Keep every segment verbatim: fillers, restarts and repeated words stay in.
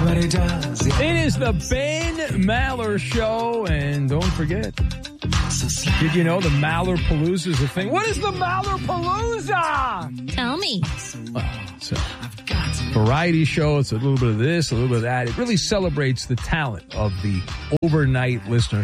but it does. Yeah. It is the Ben Maller Show, and don't forget, did you know the Maller Palooza is a thing? What is the Maller Palooza? Tell me. Oh, it's a variety show. It's a little bit of this, a little bit of that. It really celebrates the talent of the overnight listener.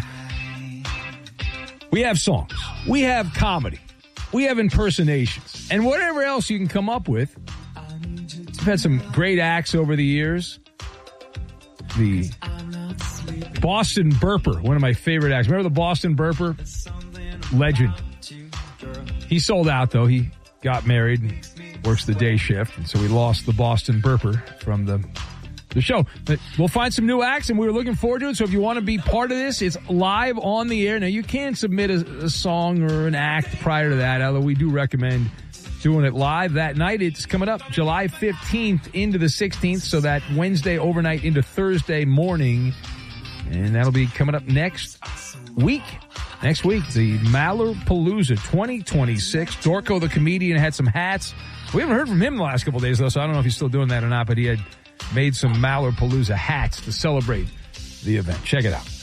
We have songs. We have comedy. We have impersonations. And whatever else you can come up with. We've had some great acts over the years. The Boston Burper, one of my favorite acts. Remember the Boston Burper? Legend. He sold out, though. He got married and works the day shift. And so we lost the Boston Burper from the the show. But we'll find some new acts, and we were looking forward to it. So if you want to be part of this, it's live on the air. Now, you can submit a, a song or an act prior to that, although we do recommend doing it live that night. It's coming up July fifteenth into the sixteenth, so that Wednesday overnight into Thursday morning. And that'll be coming up next week. Next week, the Maller Palooza twenty twenty-six. Dorco the comedian had some hats. We haven't heard from him the last couple of days, though, so I don't know if he's still doing that or not, but he had made some Maller Palooza hats to celebrate the event. Check it out.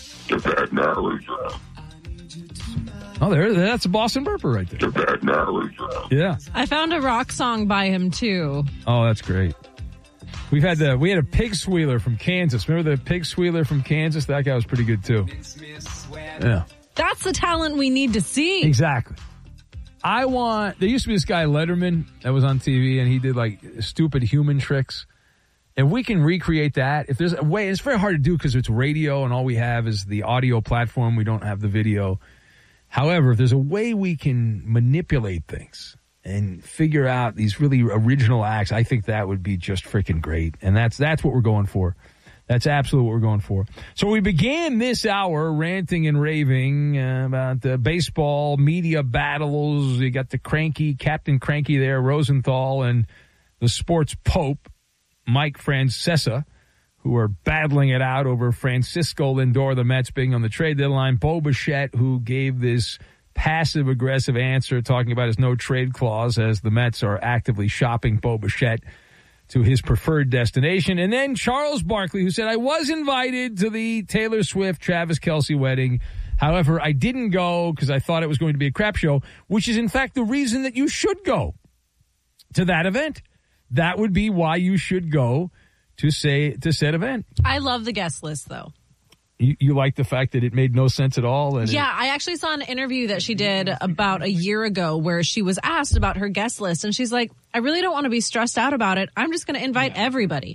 Oh, there, that's a Boston Burper right there. Yeah. I found a rock song by him, too. Oh, that's great. We've had the we had a pig squealer from Kansas. Remember the pig squealer from Kansas? That guy was pretty good, too. Yeah. That's the talent we need to see. Exactly. I want, there used to be this guy, Letterman, that was on T V, and he did like stupid human tricks. If we can recreate that, if there's a way, it's very hard to do because it's radio and all we have is the audio platform. We don't have the video. However, if there's a way we can manipulate things and figure out these really original acts, I think that would be just freaking great. And that's that's what we're going for. That's absolutely what we're going for. So we began this hour ranting and raving uh, about the baseball media battles. You got the cranky, Captain Cranky there, Rosenthal, and the sports pope, Mike Francesa, who are battling it out over Francisco Lindor, the Mets being on the trade deadline. Bo Bichette, who gave this passive-aggressive answer talking about his no-trade clause as the Mets are actively shopping Bo Bichette to his preferred destination. And then Charles Barkley, who said, I was invited to the Taylor Swift-Travis Kelce wedding. However, I didn't go because I thought it was going to be a crap show, which is, in fact, the reason that you should go to that event. That would be why you should go to say to said event. I love the guest list, though. You, you like the fact that it made no sense at all? And yeah, it, I actually saw an interview that she did about a year ago where she was asked about her guest list, and she's like, I really don't want to be stressed out about it. I'm just going to invite yeah. everybody.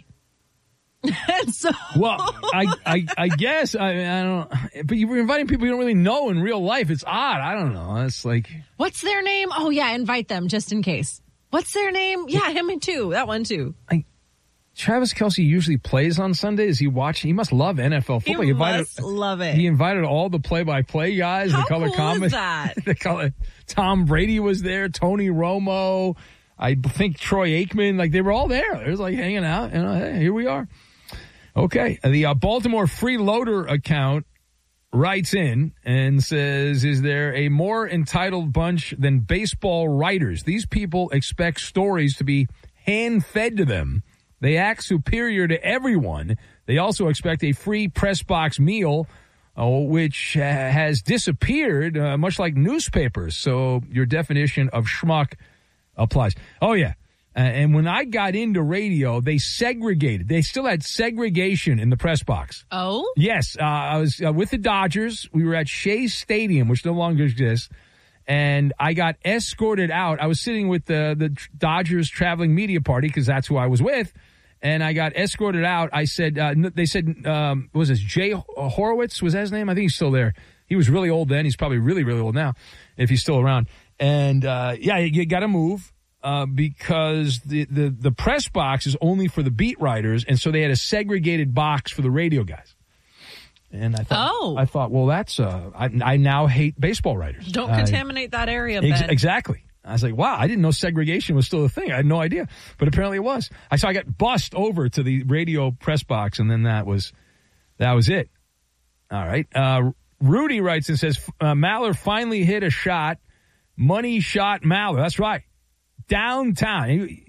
And so, well, I, I, I guess, I, I don't, but you were inviting people you don't really know in real life. It's odd. I don't know. It's like. What's their name? Oh, yeah, invite them just in case. What's their name? Yeah, him too. That one too. I, Travis Kelce usually plays on Sundays. He watch. He must love N F L football. He, he invited, must love it. He invited all the play-by-play guys. How the color cool comment, is that? The color. Tom Brady was there. Tony Romo. I think Troy Aikman. Like they were all there. They was like hanging out. You know, hey, here we are. Okay, the uh, Baltimore Freeloader account writes in and says, is there a more entitled bunch than baseball writers? These people expect stories to be hand-fed to them. They act superior to everyone. They also expect a free press box meal, uh, which uh, has disappeared, uh, much like newspapers. So your definition of schmuck applies. Oh, yeah. Uh, and when I got into radio, they segregated. They still had segregation in the press box. Oh? Yes. Uh, I was uh, with the Dodgers. We were at Shea Stadium, which no longer exists. And I got escorted out. I was sitting with the, the Dodgers traveling media party because that's who I was with. And I got escorted out. I said, uh, they said, um, what was this, Jay Horowitz? Was that his name? I think he's still there. He was really old then. He's probably really, really old now, if he's still around. And, uh, yeah, you, you got to move. Uh, because the, the, the press box is only for the beat writers, and so they had a segregated box for the radio guys. And I thought, oh. I thought, well, that's uh, I, I now hate baseball writers. Don't uh, contaminate that area, ex- Ben. Exactly. I was like, wow, I didn't know segregation was still a thing. I had no idea, but apparently it was. I saw I got bussed over to the radio press box, and then that was that was it. All right. Uh, Rudy writes and says, uh, Maller finally hit a shot. Money shot Maller. That's right. Downtown. He,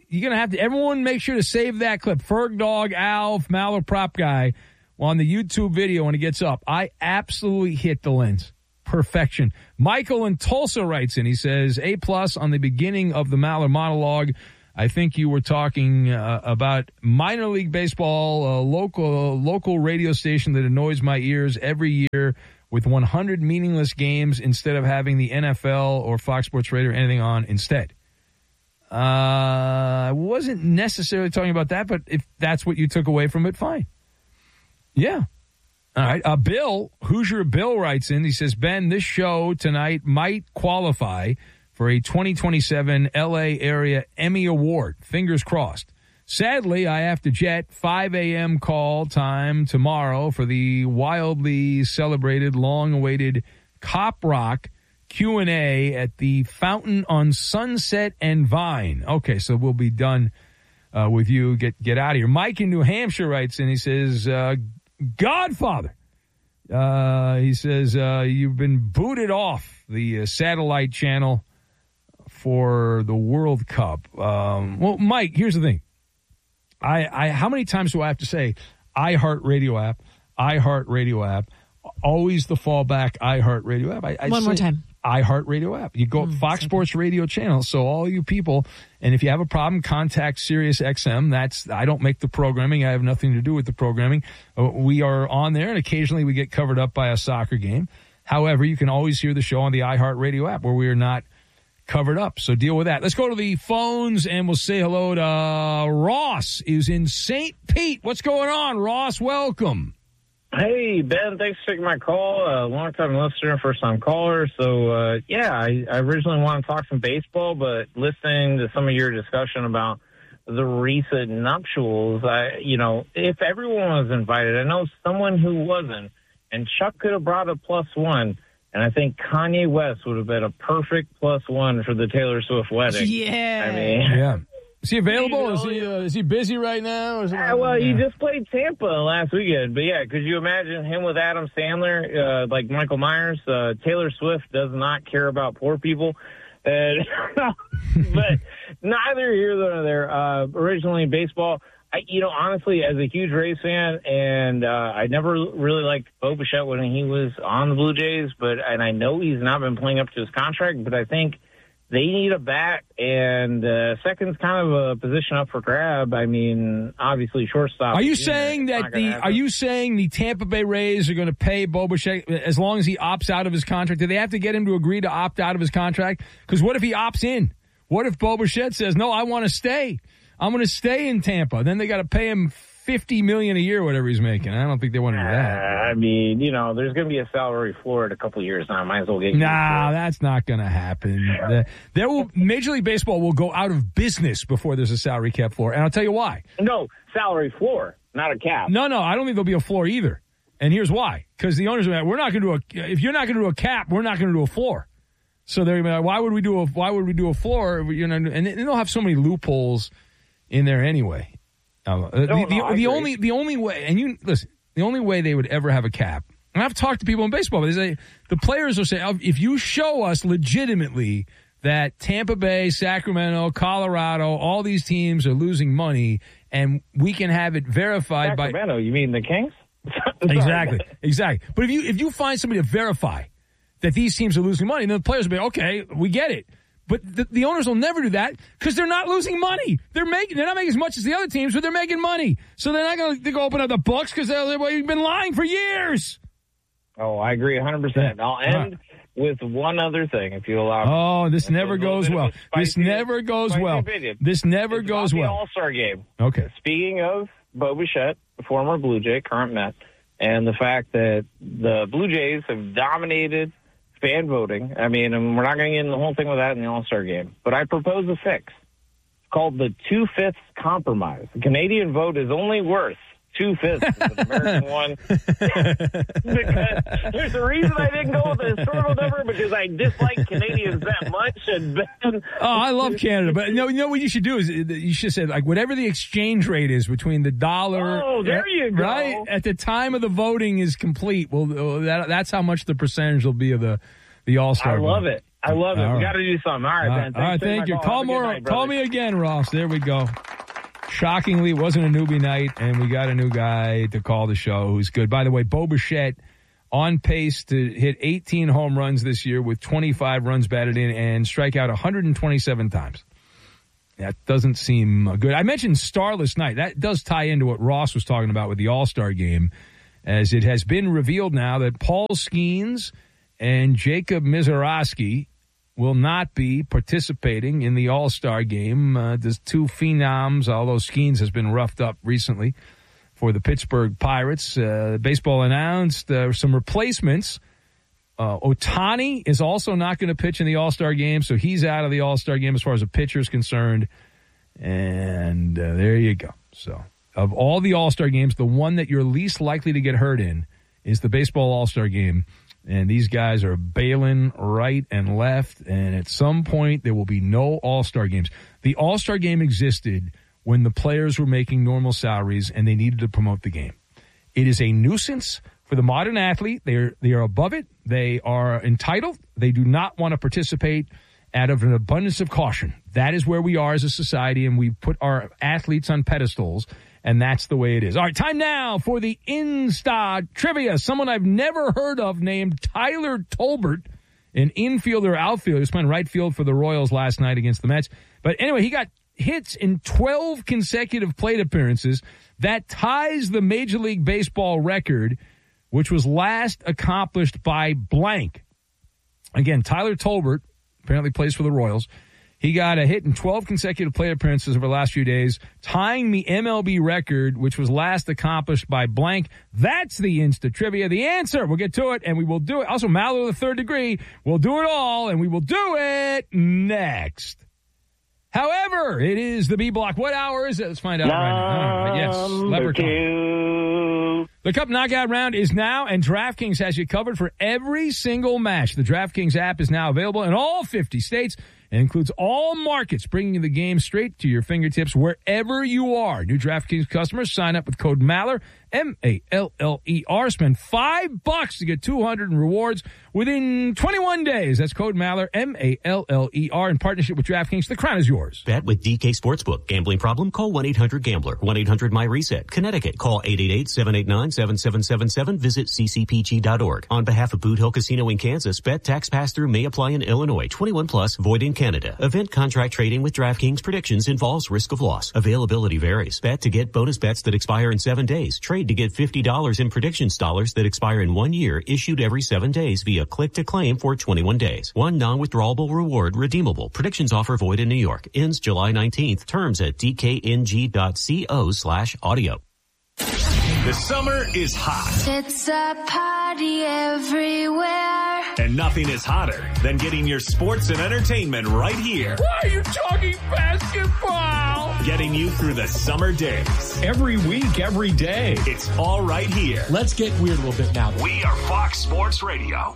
you're going to have to, everyone make sure to save that clip. Ferg Dog, Alf, Maller Prop Guy on the YouTube video when it gets up. I absolutely hit the lens. Perfection. Michael in Tulsa writes in. He says, A plus on the beginning of the Maller monologue. I think you were talking uh, about minor league baseball, a local, local radio station that annoys my ears every year with one hundred meaningless games instead of having the N F L or Fox Sports Radio or anything on instead. Uh, I wasn't necessarily talking about that, but if that's what you took away from it, fine. Yeah. All right. Uh, Bill, Hoosier Bill writes in. He says, Ben, this show tonight might qualify for a twenty twenty-seven L A area Emmy Award. Fingers crossed. Sadly, I have to jet five a.m. call time tomorrow for the wildly celebrated, long-awaited Cop Rock Q and A at the Fountain on Sunset and Vine. Okay, so we'll be done uh, with you. Get get out of here. Mike in New Hampshire writes in. He says, uh, Godfather. Uh, he says, uh, you've been booted off the uh, satellite channel for the World Cup. Um, well, Mike, here's the thing. I, I, how many times do I have to say iHeartRadio app, iHeartRadio app, always the fallback iHeartRadio app? I, I One more time. iHeartRadio app. You go mm, Fox Sports Radio channel. So all you people, and if you have a problem, contact Sirius X M. That's, I don't make the programming. I have nothing to do with the programming. Uh, we are on there, and occasionally we get covered up by a soccer game. However, you can always hear the show on the iHeartRadio app where we are not covered up. So deal with that. Let's go to the phones, and we'll say hello to uh, Ross, who's in Saint Pete. What's going on, Ross? Welcome. Hey, Ben, thanks for taking my call. Uh, long-time listener, first-time caller. So, uh, yeah, I, I originally wanted to talk some baseball, but listening to some of your discussion about the recent nuptials, I, you know, if everyone was invited, I know someone who wasn't, and Chuck could have brought a plus one, and I think Kanye West would have been a perfect plus one for the Taylor Swift wedding. Yeah. I mean, yeah. Is he available? Is he uh, is he busy right now? Or is uh, well, yeah. He just played Tampa last weekend. But, yeah, could you imagine him with Adam Sandler, uh, like Michael Myers? Uh, Taylor Swift does not care about poor people. And, but neither here nor there. Uh, originally baseball, I, you know, honestly, as a huge Rays fan, and uh, I never really liked Bo Bichette when he was on the Blue Jays, but and I know he's not been playing up to his contract, but I think they need a bat, and uh, second's kind of a position up for grab. I mean, obviously, shortstop. Are you saying that the Are you saying the Tampa Bay Rays are going to pay Bo Bichette as long as he opts out of his contract? Do they have to get him to agree to opt out of his contract? Because what if he opts in? What if Bo Bichette says, "No, I want to stay. I'm going to stay in Tampa"? Then they got to pay him fifty million dollars a year, whatever he's making. I don't think they want to do that. Uh, I mean, you know, there's going to be a salary floor in a couple of years now. Might as well get. Nah, that's not going to happen. The, there will Major League Baseball will go out of business before there's a salary cap floor, and I'll tell you why. No, salary floor, not a cap. No, no, I don't think there'll be a floor either. And here's why: because the owners are like, we're not going to do a. If you're not going to do a cap, we're not going to do a floor. So they're like, why would we do a? Why would we do a floor? You know, and they'll have so many loopholes in there anyway. Uh, the, no, the, no, the only the only way, and you listen, the only way they would ever have a cap, and I've talked to people in baseball, but they say the players will say, if you show us legitimately that Tampa Bay, Sacramento, Colorado, all these teams are losing money, and we can have it verified Sacramento, by Sacramento, you mean the Kings? exactly, exactly. But if you if you find somebody to verify that these teams are losing money, then the players will be okay, we get it. But the, the owners will never do that because they're not losing money. They're making they're not making as much as the other teams, but they're making money. So they're not going to go open up the books because well, you've been lying for years. Oh, I agree one hundred percent. I'll end uh, with one other thing, if you allow me. Oh, this never goes well. This never goes well. This never goes well. The All-Star game. Okay. Speaking of Bo Bichette, the former Blue Jay, current Met, and the fact that the Blue Jays have dominated fan voting. I mean, and we're not going to get into the whole thing with that in the All-Star game. But I propose a fix. It's called the two-fifths compromise. The Canadian vote is only worth two-fifths of the American one. Because there's a reason I didn't go with the historical number, because I dislike Canadians that much. And Ben, oh, I love Canada. But no, you know what you should do is you should say, like, whatever the exchange rate is between the dollar. Oh, there you go. Right? At the time of the voting is complete. Well, that, that's how much the percentage will be of the, the All-Star I love vote. it. I love it. All we right. got to do something. All right, All man. right, all right, thank you. Call, call more. Night, call me again, Ross. There we go. Shockingly, it wasn't a newbie night, and we got a new guy to call the show who's good. By the way, Bo Bichette on pace to hit eighteen home runs this year with twenty-five runs batted in and strike out one hundred twenty-seven times. That doesn't seem good. I mentioned Starless Night. That does tie into what Ross was talking about with the All-Star game, as it has been revealed now that Paul Skeens and Jacob Mizorowski will not be participating in the All-Star game. Uh, there's two phenoms, although Skeens has been roughed up recently for the Pittsburgh Pirates. Uh, baseball announced uh, some replacements. Uh, Ohtani is also not going to pitch in the All-Star game, so he's out of the All-Star game as far as a pitcher is concerned. And uh, there you go. So of all the All-Star games, the one that you're least likely to get hurt in is the baseball All-Star game. And these guys are bailing right and left. And at some point, there will be no All-Star games. The All-Star game existed when the players were making normal salaries and they needed to promote the game. It is a nuisance for the modern athlete. They are, they are above it. They are entitled. They do not want to participate out of an abundance of caution. That is where we are as a society, and we put our athletes on pedestals. And that's the way it is. All right, time now for the Insta Trivia. Someone I've never heard of named Tyler Tolbert, an infielder, outfielder. He was playing right field for the Royals last night against the Mets. But anyway, he got hits in twelve consecutive plate appearances. That ties the Major League Baseball record, which was last accomplished by blank. Again, Tyler Tolbert apparently plays for the Royals. He got a hit in twelve consecutive plate appearances over the last few days, tying the M L B record, which was last accomplished by blank. That's the Insta Trivia. The answer, we'll get to it, and we will do it. Also, Mallow the third degree. We'll do it all, and we will do it next. However, it is the B Block. What hour is it? Let's find out right now. All right, yes, Leprechaun. The Cup Knockout Round is now, and DraftKings has you covered for every single match. The DraftKings app is now available in all fifty states and includes all markets, bringing the game straight to your fingertips wherever you are. New DraftKings customers sign up with code Maller, M A L L E R. Spend five bucks to get two hundred in rewards within twenty-one days. That's code Maller, M A L L E R, in partnership with DraftKings. The crown is yours. Bet with D K Sportsbook. Gambling problem? Call one eight hundred gambler. one eight hundred my reset. Connecticut. Call eight eight eight, seven eight nine, seven seven seven seven. Visit c c p g dot org. On behalf of Boot Hill Casino in Kansas, bet tax pass-through may apply in Illinois. twenty-one plus, void in Canada. Event contract trading with DraftKings predictions involves risk of loss. Availability varies. Bet to get bonus bets that expire in seven days. Trade to get fifty dollars in predictions dollars that expire in one year, issued every seven days via click to claim for twenty-one days. One non-withdrawable reward redeemable. Predictions offer void in New York. Ends July nineteenth. Terms at d k n g dot co slash audio. The summer is hot. It's a party everywhere. And nothing is hotter than getting your sports and entertainment right here. Why are you talking basketball? Getting you through the summer days. Every week, every day. It's all right here. Let's get weird a little bit now. We are Fox Sports Radio.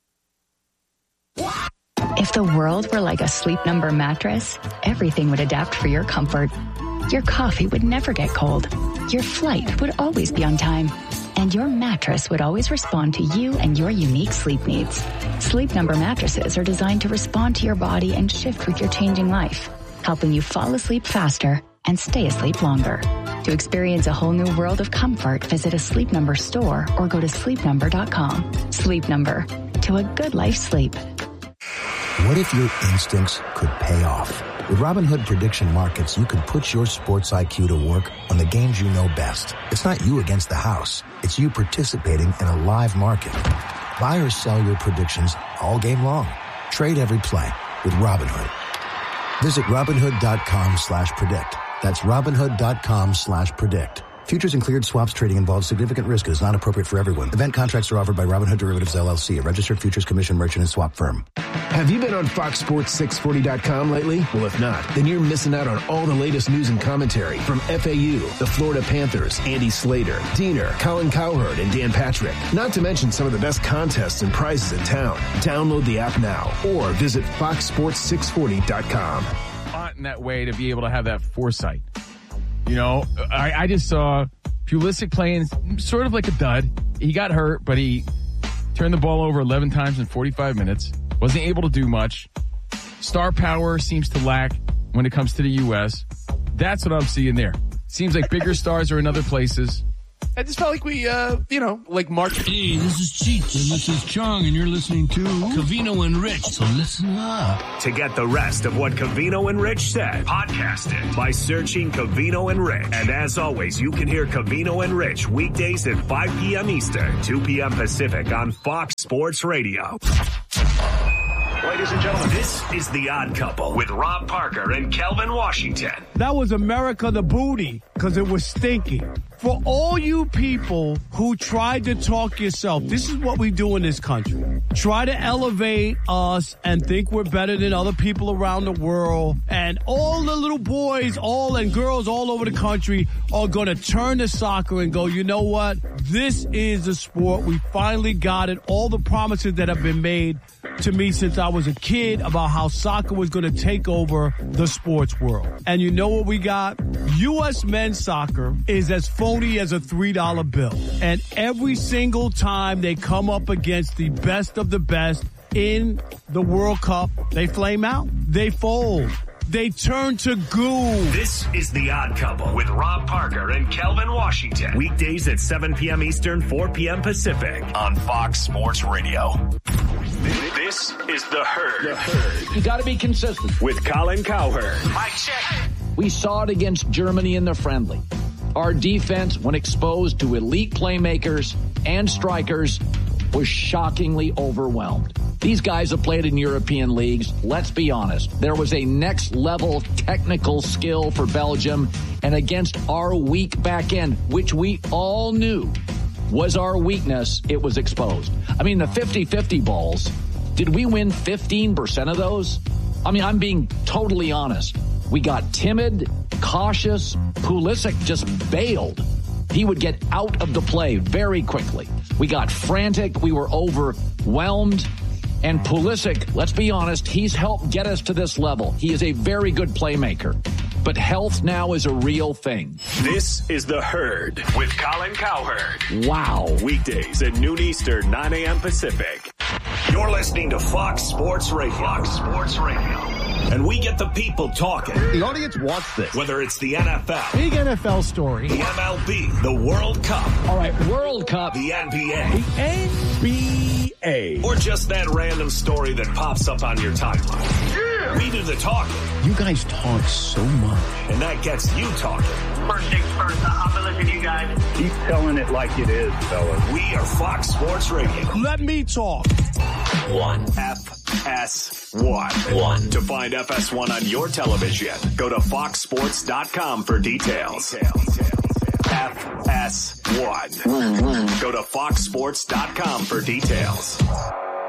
If the world were like a Sleep Number mattress, everything would adapt for your comfort. Your coffee would never get cold. Your flight would always be on time. And your mattress would always respond to you and your unique sleep needs. Sleep Number mattresses are designed to respond to your body and shift with your changing life, helping you fall asleep faster and stay asleep longer. To experience a whole new world of comfort, visit a Sleep Number store or go to sleep number dot com. Sleep Number. To a good life sleep. What if your instincts could pay off? With Robinhood Prediction Markets, you could put your sports I Q to work on the games you know best. It's not you against the house. It's you participating in a live market. Buy or sell your predictions all game long. Trade every play with Robinhood. Visit Robinhood.com slash predict. That's Robinhood.com slash predict. Futures and cleared swaps trading involves significant risk and is not appropriate for everyone. Event contracts are offered by Robinhood Derivatives, L L C, a registered futures commission merchant and swap firm. Have you been on Fox Sports six forty dot com lately? Well, if not, then you're missing out on all the latest news and commentary from F A U, the Florida Panthers, Andy Slater, Diener, Colin Cowherd, and Dan Patrick. Not to mention some of the best contests and prizes in town. Download the app now or visit fox sports six forty dot com. In that way to be able to have that foresight. You know, I, I just saw Pulisic playing sort of like a dud. He got hurt, but he turned the ball over eleven times in forty-five minutes. Wasn't able to do much. Star power seems to lack when it comes to the U S. That's what I'm seeing there. Seems like bigger stars are in other places. I just felt like we, uh, you know, like Mark. Hey, this is Cheech, and this is Chong, and you're listening to Covino and Rich, so listen up. To get the rest of what Covino and Rich said, podcast it by searching Covino and Rich. And as always, you can hear Covino and Rich weekdays at five p.m. Eastern, two p.m. Pacific on Fox Sports Radio. Ladies and gentlemen, this is The Odd Couple with Rob Parker and Kelvin Washington. That was America the Booty, because it was stinky. For all you people who tried to talk yourself, this is what we do in this country. Try to elevate us and think we're better than other people around the world. And all the little boys, all and girls all over the country are going to turn to soccer and go, you know what? This is a sport. We finally got it. All the promises that have been made to me since I was a kid about how soccer was going to take over the sports world. And you know what we got? U S men's soccer is as phony as a three dollar bill. And every single time they come up against the best of the best in the World Cup, they flame out. They fold. They turn to goo. This is The Odd Couple with Rob Parker and Kelvin Washington. Weekdays at seven p.m. Eastern, four p.m. Pacific on Fox Sports Radio. This is The Herd. The Herd. You got to be consistent. With Colin Cowherd. Mike check. We saw it against Germany in the friendly. Our defense, when exposed to elite playmakers and strikers, was shockingly overwhelmed. These guys have played in European leagues. Let's be honest. There was a next level technical skill for Belgium, and against our weak back end, which we all knew was our weakness, it was exposed. I mean, the fifty-fifty balls, did we win fifteen percent of those? I mean, I'm being totally honest. We got timid, cautious. Pulisic just bailed. He would get out of the play very quickly. We got frantic. We were overwhelmed. And Pulisic, let's be honest, he's helped get us to this level. He is a very good playmaker. But health now is a real thing. This is The Herd with Colin Cowherd. Wow. Weekdays at noon Eastern, nine a.m. Pacific. You're listening to Fox Sports Radio. Fox Sports Radio. And we get the people talking. The audience wants this. Whether it's the N F L. Big N F L story. The M L B. The World Cup. All right, World Cup. The N B A. The N B A. Or just that random story that pops up on your timeline. Yeah. We do the talking. You guys talk so much. And that gets you talking. First things first, I've been listening to you guys. Keep telling it like it is, fellas. We are Fox Sports Radio. Let me talk. One. F S one. One. To find F S one on your television, go to fox sports dot com for details. F S one. Go to fox sports dot com for details.